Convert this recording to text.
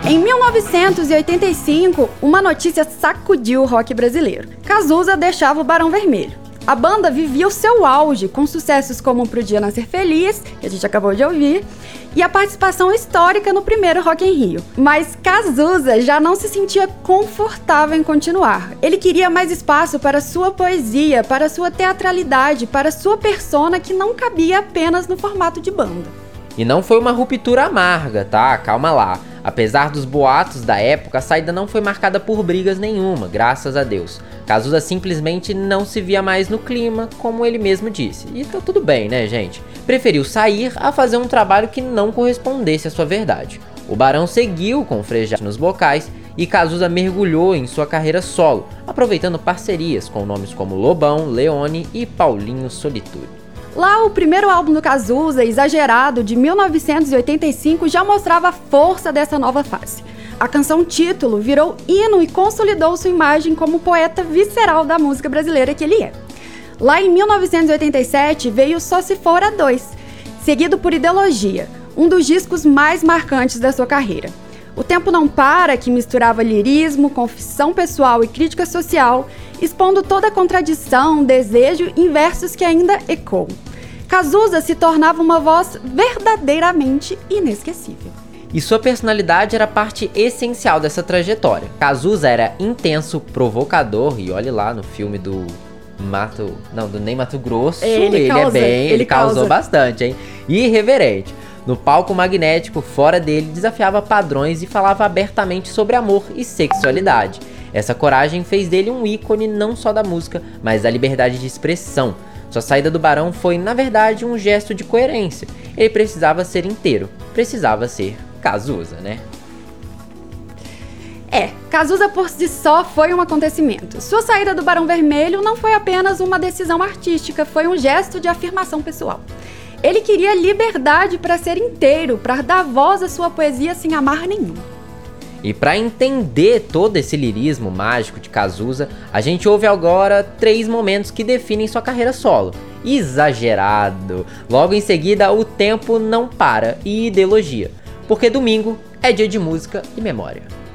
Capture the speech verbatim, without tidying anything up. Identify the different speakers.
Speaker 1: Em mil novecentos e oitenta e cinco, uma notícia sacudiu o rock brasileiro. Cazuza deixava o Barão Vermelho. A banda vivia o seu auge, com sucessos como Pro Dia Nascer Feliz, que a gente acabou de ouvir, e a participação histórica no primeiro Rock em Rio. Mas Cazuza já não se sentia confortável em continuar. Ele queria mais espaço para sua poesia, para sua teatralidade, para sua persona que não cabia apenas no formato de banda.
Speaker 2: E não foi uma ruptura amarga, tá? Calma lá. Apesar dos boatos da época, a saída não foi marcada por brigas nenhuma, graças a Deus. Cazuza simplesmente não se via mais no clima, como ele mesmo disse. E tá tudo bem, né, gente? Preferiu sair a fazer um trabalho que não correspondesse à sua verdade. O Barão seguiu com o Frejá nos vocais e Cazuza mergulhou em sua carreira solo, aproveitando parcerias com nomes como Lobão, Leone e Paulinho Solitude.
Speaker 1: Lá, o primeiro álbum do Cazuza, Exagerado, de mil novecentos e oitenta e cinco, já mostrava a força dessa nova fase. A canção título virou hino e consolidou sua imagem como poeta visceral da música brasileira que ele é. Lá em mil novecentos e oitenta e sete veio Só Se For a Dois, seguido por Ideologia, um dos discos mais marcantes da sua carreira. O Tempo Não Para, que misturava lirismo, confissão pessoal e crítica social, expondo toda a contradição, desejo em versos que ainda ecoam. Cazuza se tornava uma voz verdadeiramente inesquecível.
Speaker 2: E sua personalidade era parte essencial dessa trajetória. Cazuza era intenso, provocador, e olhe lá no filme do Mato... Não, do Ney Matogrosso, ele, ele causa, é bem... Ele, ele causou causa. bastante, hein? E irreverente. No palco magnético, fora dele, desafiava padrões e falava abertamente sobre amor e sexualidade. Essa coragem fez dele um ícone não só da música, mas da liberdade de expressão. Sua saída do Barão foi, na verdade, um gesto de coerência. Ele precisava ser inteiro, precisava ser Cazuza, né?
Speaker 1: É, Cazuza por si só foi um acontecimento. Sua saída do Barão Vermelho não foi apenas uma decisão artística, foi um gesto de afirmação pessoal. Ele queria liberdade para ser inteiro, para dar voz à sua poesia sem amarra nenhuma.
Speaker 2: E para entender todo esse lirismo mágico de Cazuza, a gente ouve agora três momentos que definem sua carreira solo. Exagerado. Logo em seguida, O Tempo Não Para e Ideologia. Porque domingo é dia de música e memória.